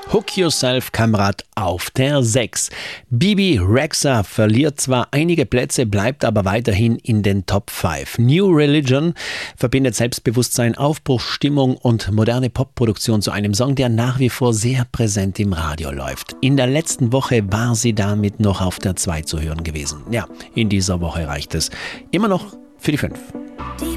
Hook Yourself, Kamerad, auf der 6. Bebe Rexha verliert zwar einige Plätze, bleibt aber weiterhin in den Top 5. New Religion verbindet Selbstbewusstsein, Aufbruchsstimmung und moderne Popproduktion zu einem Song, der nach wie vor sehr präsent im Radio läuft. In der letzten Woche war sie damit noch auf der 2 zu hören gewesen. Ja, in dieser Woche reicht es immer noch für die 5.